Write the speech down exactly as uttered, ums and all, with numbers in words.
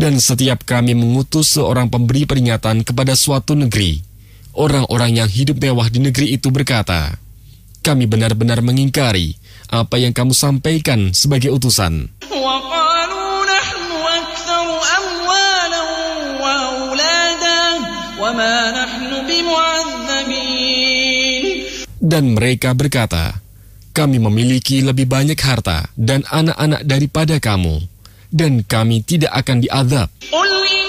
Dan setiap kami mengutus seorang pemberi peringatan kepada suatu negeri, orang-orang yang hidup mewah di negeri itu berkata, kami benar-benar mengingkari apa yang kamu sampaikan sebagai utusan. Dan mereka berkata, kami memiliki lebih banyak harta dan anak-anak daripada kamu, dan kami tidak akan diazab.